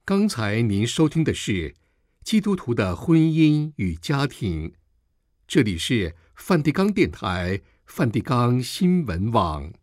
刚才您收听的是基督徒的婚姻与家庭，这里是梵蒂冈电台、梵蒂冈新闻网。